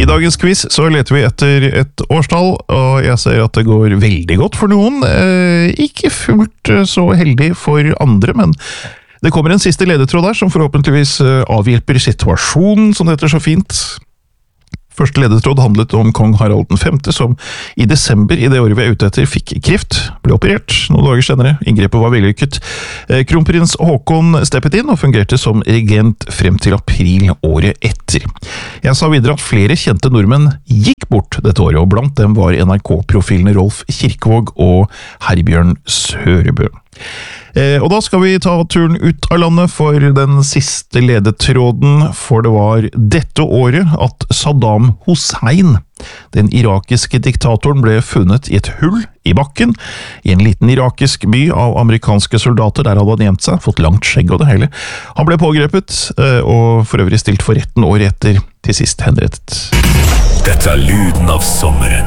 I dagens quiz så leter vi etter et årstall, og jeg ser at det går veldig godt for noen. Ikke fullt så heldig for andre, men det kommer en siste ledetråd der som forhåpentligvis avhjelper situasjonen, som det heter så fint. Første ledetråd handlet om kong Harald V, som i desember i det året vi er ute etter fikk kreft, ble operert noen dager senere. Inngrepet var vellykket. Kronprins Håkon steppet inn og fungerte som regent frem til april året etter. Jeg sa videre at flere kjente nordmenn gikk bort dette året, og blant dem var NRK-profilene Rolf Kirkvaag og Herbjørn Sørebø. Og da skal vi ta turen ut av landet for den siste ledetråden, for det var dette året at Saddam Hussein, den irakiske diktatoren, ble funnet i et hull i bakken, i en liten irakisk by av amerikanske soldater. Der hadde han gjemt seg, fått langt skjegg og det hele. Han ble pågrepet, og for øvrig stilt for retten året etter, til sist henrettet. Dette er lyden av sommeren.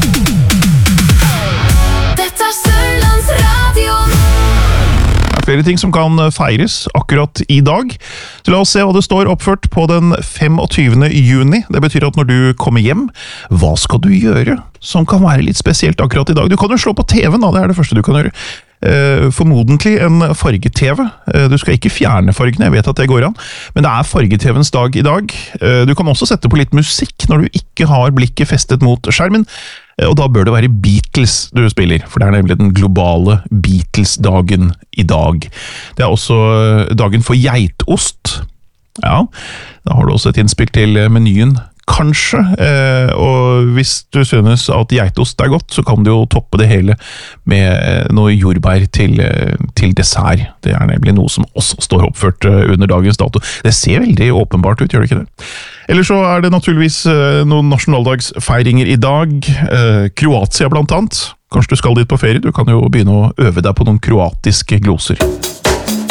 Dette er Sørlandsradion. Flere ting som kan feires akkurat i dag. Så la oss se hva det står oppført på den 25. juni. Det betyr at når du kommer hjem, hva skal du gjøre som kan være litt spesielt akkurat i dag? Du kan jo slå på TV-en, da. Det er det første du kan gjøre. Formodentlig en farge-TV. Du skal ikke fjerne fargene, jeg vet at det går an, men det er farge-TVens dag i dag. Du kan også sette på litt musikk når du ikke har blikket festet mot skjermen, og da bør det være Beatles du spiller, for det er nemlig den globale Beatles-dagen i dag. Det er også dagen for geitost. Ja, da har du også et innspill til menyen, kanskje, og hvis du synes at geitost er godt, så kan du jo toppe det hele med noe jordbær til dessert. Det er nemlig noe som også står oppført under dagens dato. Det ser veldig åpenbart ut, gjør det ikke det? Eller så er det naturligvis noen nasjonaldagsfeiringer i dag. Kroatia blant annet. Kanskje du skal dit på ferie? Du kan jo begynne å øve deg på noen kroatiske gloser.